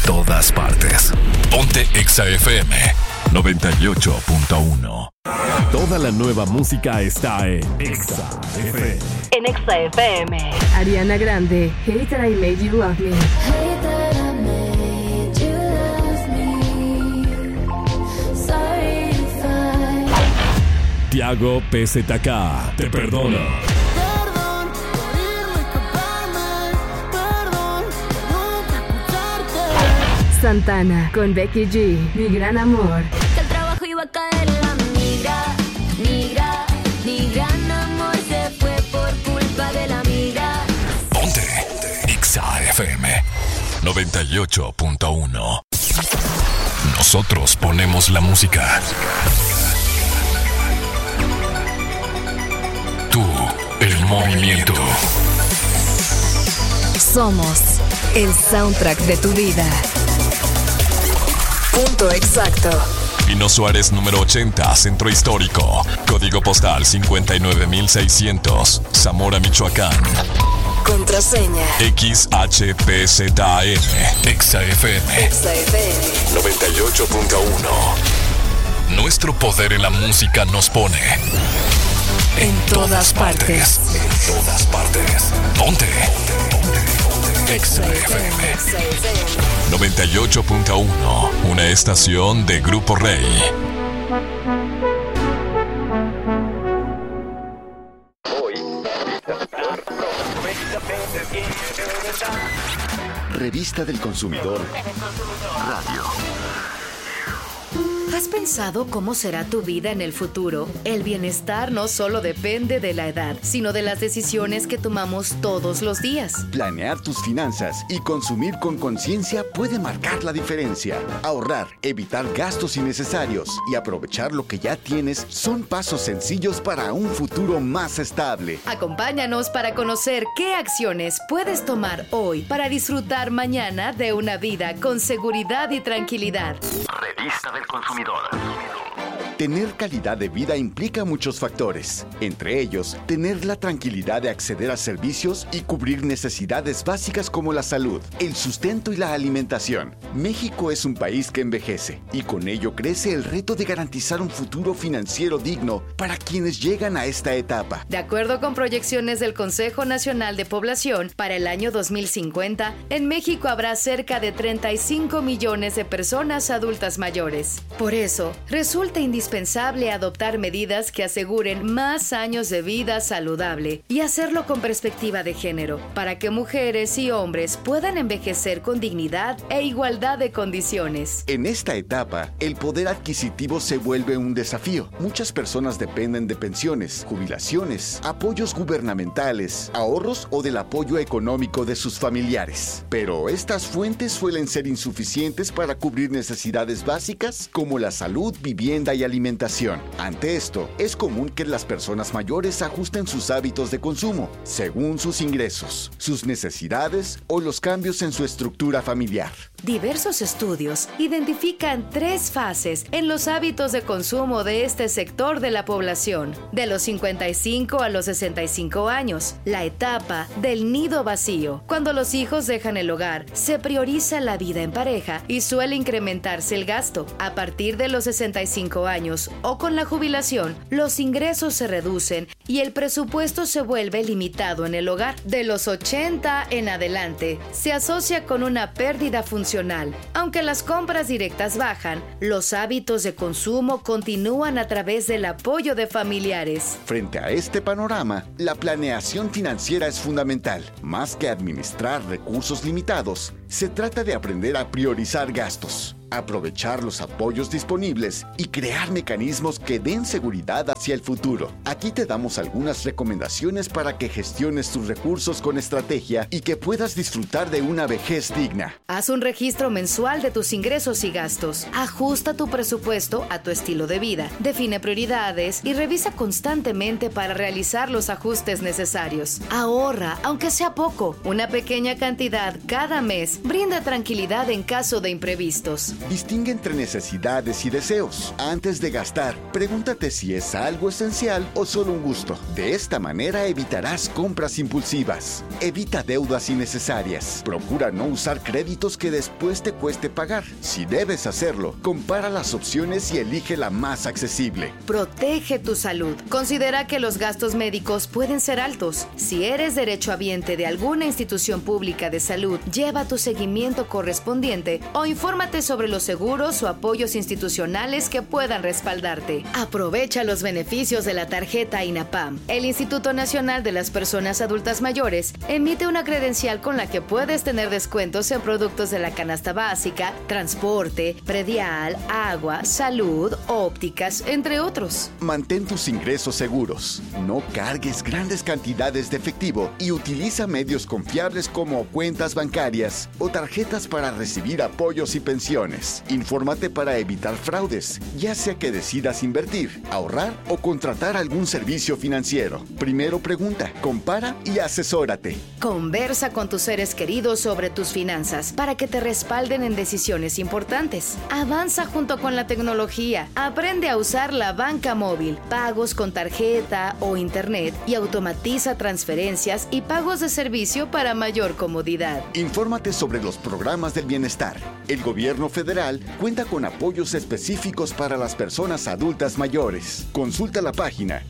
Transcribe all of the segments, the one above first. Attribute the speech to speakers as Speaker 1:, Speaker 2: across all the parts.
Speaker 1: todas partes. Ponte Exa FM 98.1. Toda la nueva música está en Exa FM.
Speaker 2: En Exa FM.
Speaker 3: Ariana Grande, Hate That I Made You Love Me.
Speaker 4: Hate that I made you love me. Sorry if I...
Speaker 1: Tiago PZK, te perdono.
Speaker 4: Perdón por irme a escaparme. Perdón por nunca escucharte.
Speaker 3: Santana, con Becky G, Mi Gran Amor.
Speaker 4: Que el trabajo iba a caer en la migra. Mi gran amor se fue por culpa de la amiga.
Speaker 1: Ponte Exa FM 98.1. Nosotros ponemos la música. Tú, el movimiento.
Speaker 2: Somos el soundtrack de tu vida. Punto exacto.
Speaker 1: Pino Suárez número 80, Centro Histórico. Código postal 59600, Zamora, Michoacán.
Speaker 2: Contraseña
Speaker 1: XHPZAN. Exa FM
Speaker 2: Exa FM
Speaker 1: 98.1. Nuestro poder en la música nos pone
Speaker 2: en todas partes.
Speaker 1: En todas partes. Ponte Exa FM
Speaker 2: Exa FM
Speaker 1: 98.1. Una estación de Grupo Rey.
Speaker 5: Revista del Consumidor Radio.
Speaker 6: ¿Has pensado cómo será tu vida en el futuro? El bienestar no solo depende de la edad, sino de las decisiones que tomamos todos los días.
Speaker 5: Planear tus finanzas y consumir con conciencia puede marcar la diferencia. Ahorrar, evitar gastos innecesarios y aprovechar lo que ya tienes son pasos sencillos para un futuro más estable.
Speaker 6: Acompáñanos para conocer qué acciones puedes tomar hoy para disfrutar mañana de una vida con seguridad y tranquilidad.
Speaker 5: Revista del Consumidor. Tener calidad de vida implica muchos factores, entre ellos, tener la tranquilidad de acceder a servicios y cubrir necesidades básicas como la salud, el sustento y la alimentación. México es un país que envejece y con ello crece el reto de garantizar un futuro financiero digno para quienes llegan a esta etapa.
Speaker 6: De acuerdo con proyecciones del Consejo Nacional de Población, para el año 2050, en México habrá cerca de 35 millones de personas adultas mayores. Por eso, resulta indispensable adoptar medidas que aseguren más años de vida saludable y hacerlo con perspectiva de género, para que mujeres y hombres puedan envejecer con dignidad e igualdad de condiciones.
Speaker 5: En esta etapa, el poder adquisitivo se vuelve un desafío. Muchas personas dependen de pensiones, jubilaciones, apoyos gubernamentales, ahorros o del apoyo económico de sus familiares. Pero estas fuentes suelen ser insuficientes para cubrir necesidades básicas como la salud, vivienda y alimentación. Ante esto, es común que las personas mayores ajusten sus hábitos de consumo según sus ingresos, sus necesidades o los cambios en su estructura familiar.
Speaker 6: Diversos estudios identifican 3 fases en los hábitos de consumo de este sector de la población. De los 55 a los 65 años, la etapa del nido vacío. Cuando los hijos dejan el hogar, se prioriza la vida en pareja y suele incrementarse el gasto. A partir de los 65 años o con la jubilación, los ingresos se reducen y el presupuesto se vuelve limitado en el hogar. De los 80 en adelante, se asocia con una pérdida funcional. Aunque las compras directas bajan, los hábitos de consumo continúan a través del apoyo de familiares.
Speaker 5: Frente a este panorama, la planeación financiera es fundamental. Más que administrar recursos limitados, se trata de aprender a priorizar gastos, aprovechar los apoyos disponibles y crear mecanismos que den seguridad hacia el futuro. Aquí te damos algunas recomendaciones para que gestiones tus recursos con estrategia y que puedas disfrutar de una vejez digna.
Speaker 6: Haz un registro mensual de tus ingresos y gastos. Ajusta tu presupuesto a tu estilo de vida. Define prioridades y revisa constantemente para realizar los ajustes necesarios. Ahorra, aunque sea poco. Una pequeña cantidad cada mes brinda tranquilidad en caso de imprevistos.
Speaker 5: Distingue entre necesidades y deseos. Antes de gastar, pregúntate si es algo esencial o solo un gusto. De esta manera evitarás compras impulsivas. Evita deudas innecesarias. Procura no usar créditos que después te cueste pagar. Si debes hacerlo, compara las opciones y elige la más accesible.
Speaker 6: Protege tu salud. Considera que los gastos médicos pueden ser altos. Si eres derechohabiente de alguna institución pública de salud, lleva tu seguimiento correspondiente o infórmate sobre los seguros o apoyos institucionales que puedan respaldarte. Aprovecha los beneficios de la tarjeta INAPAM. El Instituto Nacional de las Personas Adultas Mayores emite una credencial con la que puedes tener descuentos en productos de la canasta básica, transporte, predial, agua, salud, ópticas, entre otros.
Speaker 5: Mantén tus ingresos seguros. No cargues grandes cantidades de efectivo y utiliza medios confiables como cuentas bancarias o tarjetas para recibir apoyos y pensiones. Infórmate para evitar fraudes, ya sea que decidas invertir, ahorrar o contratar algún servicio financiero. Primero pregunta, compara y asesórate.
Speaker 6: Conversa con tus seres queridos sobre tus finanzas para que te respalden en decisiones importantes. Avanza junto con la tecnología. Aprende a usar la banca móvil, pagos con tarjeta o internet y automatiza transferencias y pagos de servicio para mayor comodidad.
Speaker 5: Infórmate sobre los programas del bienestar. El gobierno federal cuenta con apoyos específicos para las personas adultas mayores. Consulta la página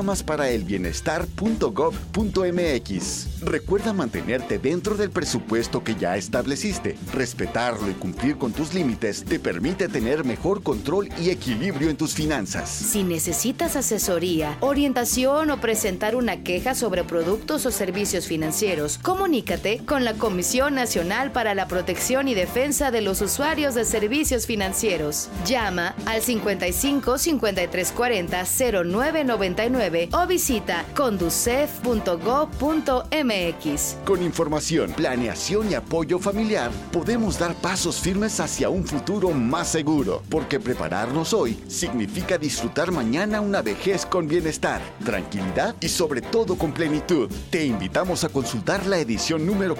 Speaker 5: programasparaelbienestar.gov.mx. Recuerda mantenerte dentro del presupuesto que ya estableciste. Respetarlo y cumplir con tus límites te permite tener mejor control y equilibrio en tus finanzas.
Speaker 6: Si necesitas asesoría, orientación o presentar una queja sobre productos o servicios financieros, comunícate con la Comisión Nacional para la Protección y Defensa de los Usuarios de Servicios Financieros. Llama al 55 53 40 0999 o visita conducef.gov.mx.
Speaker 5: Con información, planeación y apoyo familiar, podemos dar pasos firmes hacia un futuro más seguro, porque prepararnos hoy significa disfrutar mañana una vejez con bienestar, tranquilidad y sobre todo con plenitud. Te invitamos a consultar la edición número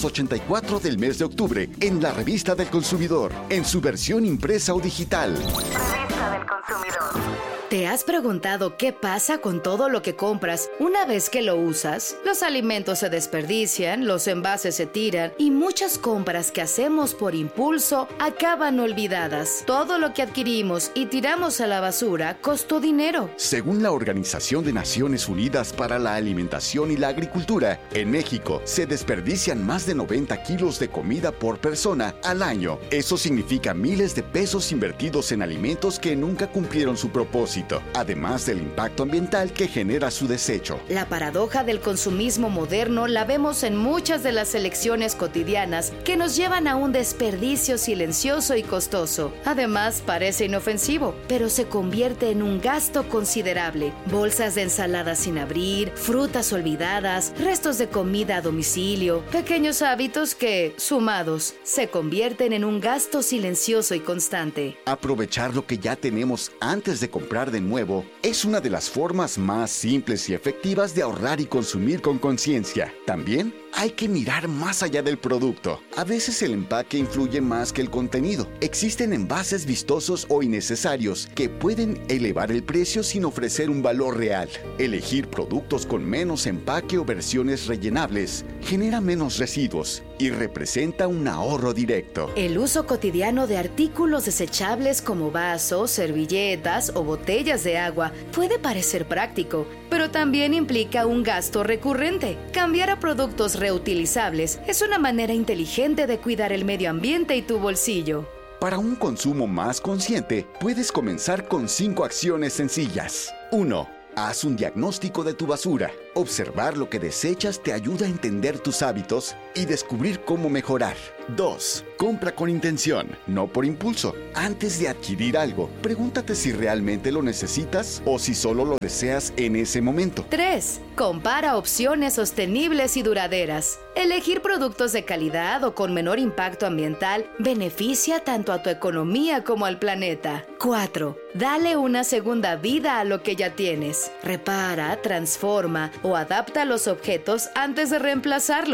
Speaker 5: 584 del mes de octubre en la Revista del Consumidor, en su versión impresa o digital.
Speaker 2: Revista del Consumidor.
Speaker 6: ¿Te has preguntado qué pasa con todo lo que compras una vez que lo usas? Los alimentos se desperdician, los envases se tiran y muchas compras que hacemos por impulso acaban olvidadas. Todo lo que adquirimos y tiramos a la basura costó dinero.
Speaker 5: Según la Organización de Naciones Unidas para la Alimentación y la Agricultura, en México se desperdician más de 90 kilos de comida por persona al año. Eso significa miles de pesos invertidos en alimentos que nunca cumplieron su propósito, además del impacto ambiental que genera su desecho.
Speaker 6: La paradoja del consumismo moderno la vemos en muchas de las elecciones cotidianas que nos llevan a un desperdicio silencioso y costoso. Además, parece inofensivo, pero se convierte en un gasto considerable. Bolsas de ensalada sin abrir, frutas olvidadas, restos de comida a domicilio, pequeños hábitos que, sumados, se convierten en un gasto silencioso y constante.
Speaker 5: Aprovechar lo que ya tenemos antes de comprar de nuevo es una de las formas más simples y efectivas de ahorrar y consumir con conciencia. También hay que mirar más allá del producto. A veces el empaque influye más que el contenido. Existen envases vistosos o innecesarios que pueden elevar el precio sin ofrecer un valor real. Elegir productos con menos empaque o versiones rellenables genera menos residuos y representa un ahorro directo.
Speaker 6: El uso cotidiano de artículos desechables como vasos, servilletas o botellas de agua puede parecer práctico, pero también implica un gasto recurrente. Cambiar a productos reutilizables es una manera inteligente de cuidar el medio ambiente y tu bolsillo.
Speaker 5: Para un consumo más consciente, puedes comenzar con 5 acciones sencillas. 1. Haz un diagnóstico de tu basura. Observar lo que desechas te ayuda a entender tus hábitos y descubrir cómo mejorar. 2. Compra con intención, no por impulso. Antes de adquirir algo, pregúntate si realmente lo necesitas o si solo lo deseas en ese momento.
Speaker 6: 3. Compara opciones sostenibles y duraderas. Elegir productos de calidad o con menor impacto ambiental beneficia tanto a tu economía como al planeta. 4. Dale una segunda vida a lo que ya tienes. Repara, transforma o adapta los objetos antes de reemplazarlos.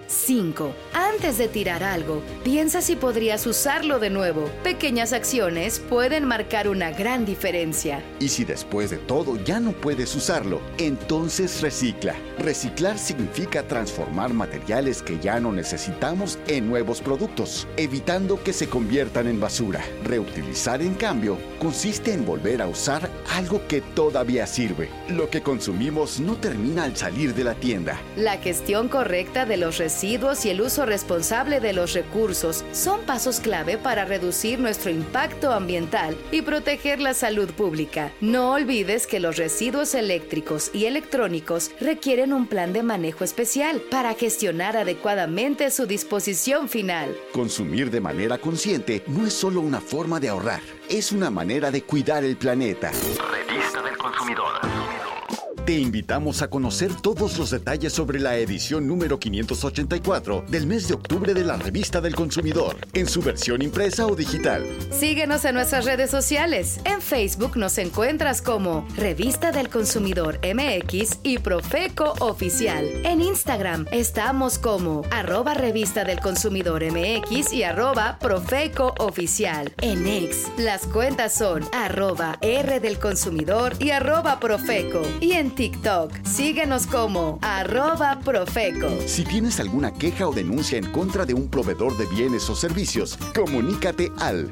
Speaker 6: 5. Antes de tirar algo, piensa si podrías usarlo de nuevo. Pequeñas acciones pueden marcar una gran diferencia.
Speaker 5: Y si después de todo ya no puedes usarlo, entonces recicla. Reciclar significa transformar materiales que ya no necesitamos en nuevos productos, evitando que se conviertan en basura. Reutilizar, en cambio, consiste en volver a usar algo que todavía sirve. Lo que consumimos no termina al salir de la tienda.
Speaker 6: La gestión correcta de los residuos y el uso responsable de los recursos son pasos clave para reducir nuestro impacto ambiental y proteger la salud pública. No olvides que los residuos eléctricos y electrónicos requieren un plan de manejo especial para gestionar adecuadamente su disposición final.
Speaker 5: Consumir de manera consciente no es solo una forma de ahorrar, es una manera de cuidar el planeta.
Speaker 2: Revista del Consumidor.
Speaker 5: Te invitamos a conocer todos los detalles sobre la edición número 584 del mes de octubre de la Revista del Consumidor, en su versión impresa o digital.
Speaker 6: Síguenos en nuestras redes sociales. En Facebook nos encuentras como Revista del Consumidor MX y Profeco Oficial. En Instagram estamos como @Revista del Consumidor MX y @Profeco Oficial. En X, las cuentas son @R del Consumidor y @Profeco. Y en TikTok, síguenos como @Profeco.
Speaker 5: Si tienes alguna queja o denuncia en contra de un proveedor de bienes o servicios, comunícate al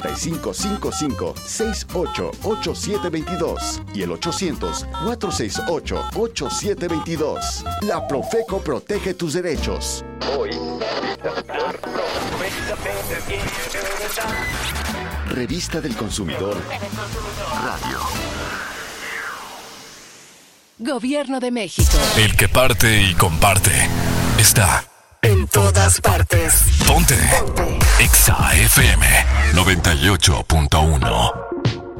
Speaker 5: 5555-688722 y el 800-468-8722. La Profeco protege tus derechos.
Speaker 2: Hoy,
Speaker 5: Revista del Consumidor Radio.
Speaker 6: Gobierno de México.
Speaker 1: El que parte y comparte está
Speaker 3: En todas partes.
Speaker 1: Ponte Exa FM 98.1.